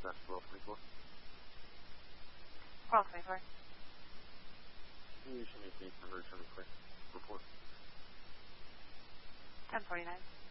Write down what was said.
That's 1224. 1224. You should make the number 24. Report. 1049.